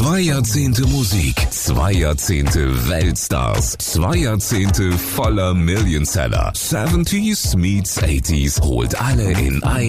2 Jahrzehnte Musik, 2 Jahrzehnte Weltstars, 2 Jahrzehnte voller Millionseller. 70s meets 80s holt alle in ein